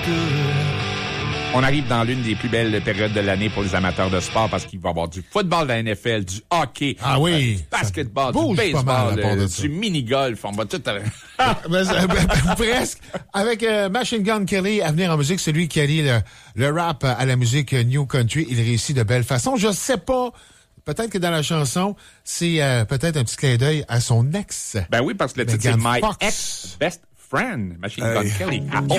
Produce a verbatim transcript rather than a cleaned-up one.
On arrive dans l'une des plus belles périodes de l'année pour les amateurs de sport parce qu'il va y avoir du football de la N F L, du hockey, ah oui, euh, du basketball, du baseball, euh, du mini-golf. On va tout... ah, ben, ben, presque. Avec euh, Machine Gun Kelly à venir en musique, celui qui allie le, le rap à la musique New Country, il réussit de belle façon. Je sais pas... Peut-être que dans la chanson, c'est euh, peut-être un petit clin d'œil à son ex. Ben oui, parce que le titre, c'est My Fox. Ex Best Friend, Machine Gun hey. Kelly. Ah,